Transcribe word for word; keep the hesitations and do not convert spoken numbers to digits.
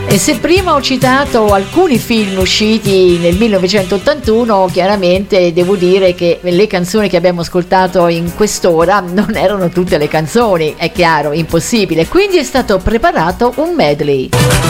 E se prima ho citato alcuni film usciti nel millenovecentottantuno, chiaramente devo dire che le canzoni che abbiamo ascoltato in quest'ora non erano tutte le canzoni, è chiaro, impossibile, quindi è stato preparato un medley.